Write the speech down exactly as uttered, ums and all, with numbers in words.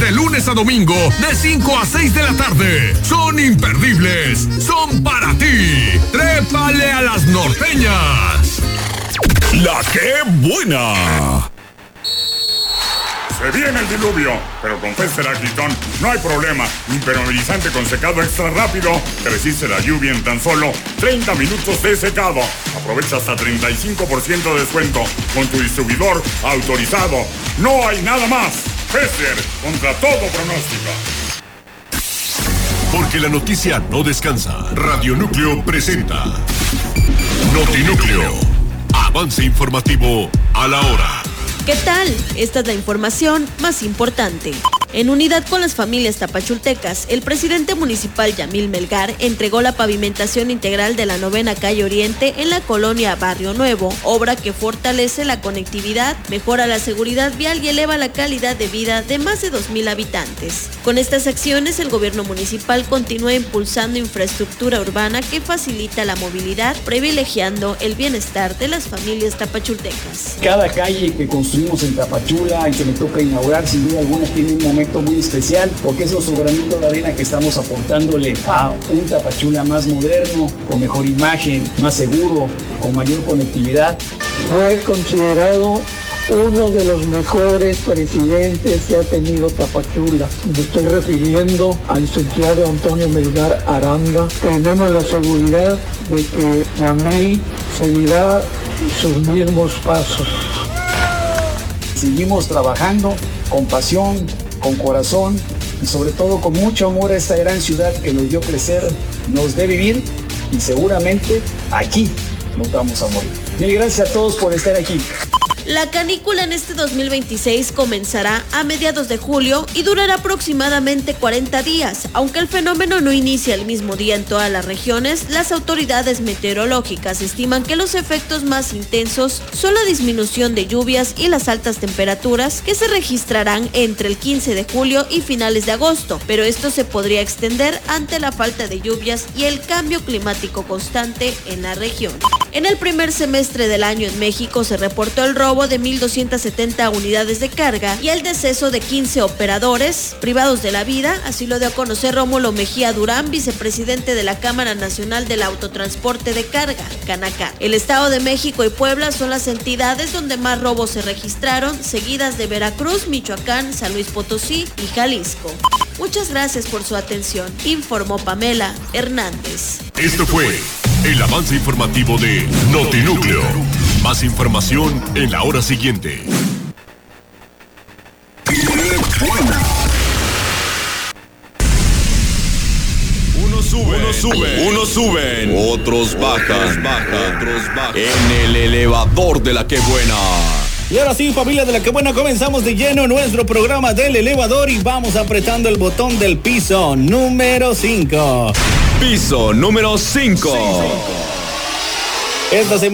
de lunes a domingo, de cinco a seis de la tarde. Son imperdibles, son para ti. ¡Trépale a las norteñas! ¡La que buena! Se viene el diluvio, pero con Fester Actitón no hay problema. Impermeabilizante con secado extra rápido que resiste la lluvia en tan solo treinta minutos de secado. Aprovecha hasta treinta y cinco por ciento de descuento con tu distribuidor autorizado. No hay nada más. Fester, contra todo pronóstico. Porque la noticia no descansa. Radio Núcleo presenta Notinúcleo. Avance informativo a la hora. ¿Qué tal? Esta es la información más importante. En unidad con las familias tapachultecas, el presidente municipal Yamil Melgar entregó la pavimentación integral de la novena calle Oriente en la colonia Barrio Nuevo, obra que fortalece la conectividad, mejora la seguridad vial y eleva la calidad de vida de más de dos mil habitantes. Con estas acciones, el gobierno municipal continúa impulsando infraestructura urbana que facilita la movilidad, privilegiando el bienestar de las familias tapachultecas. Cada calle que construimos en Tapachula y que me toca inaugurar, sin duda alguna, tiene un momento muy especial, porque es nuestro granito de arena que estamos aportándole a un Tapachula más moderno, con mejor imagen, más seguro, con mayor conectividad. Fue considerado uno de los mejores presidentes que ha tenido Tapachula. Me estoy refiriendo al licenciado Antonio Melgar Aranda. Tenemos la seguridad de que Yamil seguirá sus mismos pasos. Seguimos trabajando con pasión, con corazón y sobre todo con mucho amor a esta gran ciudad que nos dio crecer, nos dé vivir y seguramente aquí nos vamos a morir. Mil gracias a todos por estar aquí. La canícula en este dos mil veintiséis comenzará a mediados de julio y durará aproximadamente cuarenta días. Aunque el fenómeno no inicia el mismo día en todas las regiones, las autoridades meteorológicas estiman que los efectos más intensos son la disminución de lluvias y las altas temperaturas que se registrarán entre el quince de julio y finales de agosto, pero esto se podría extender ante la falta de lluvias y el cambio climático constante en la región. En el primer semestre del año en México se reportó el robo de mil doscientas setenta unidades de carga y el deceso de quince operadores privados de la vida, así lo dio a conocer Rómulo Mejía Durán, vicepresidente de la Cámara Nacional del Autotransporte de Carga, Canacar. El Estado de México y Puebla son las entidades donde más robos se registraron, seguidas de Veracruz, Michoacán, San Luis Potosí y Jalisco. Muchas gracias por su atención, informó Pamela Hernández. Esto fue el avance informativo de Notinúcleo. Más información en la hora siguiente. Unos suben, unos suben, unos suben, otros bajan, bajan, otros bajan en el elevador de la que buena. Y ahora sí, familia de la que buena, comenzamos de lleno nuestro programa del elevador y vamos apretando el botón del piso número cinco. Piso número cinco. Esta semana